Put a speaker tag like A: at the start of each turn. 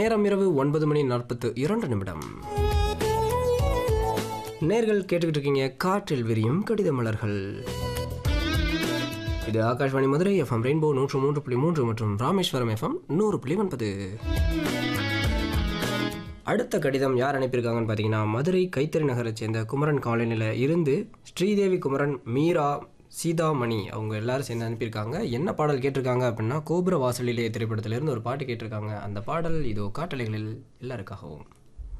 A: நேரம் இரவு 9:42 நேர்கள் கேட்டுக்கிட்டு இருக்கீங்க காற்றில் விரியும் கடித மலர்கள். இது ஆகாஷ்வாணி மதுரை எஃப்எம் ரெயின்போ 103.3 மற்றும் ராமேஸ்வரம் எஃப்எம் 100.9. அடுத்த கடிதம் யார் அனுப்பியிருக்காங்கன்னு பார்த்தீங்கன்னா, மதுரை கைத்தறி நகரை சேர்ந்த குமரன் காலனியில் இருந்து ஸ்ரீதேவி குமரன், மீரா, சீதாமணி அவங்க எல்லாரும் சேர்ந்து அனுப்பியிருக்காங்க. என்ன பாடல் கேட்டிருக்காங்க அப்படின்னா, கோபுர வாசலிலே திரைப்படத்திலிருந்து ஒரு பாட்டு கேட்டிருக்காங்க. அந்த பாடல் இதோ காட்டலைகளில் எல்லாருக்காகவும்.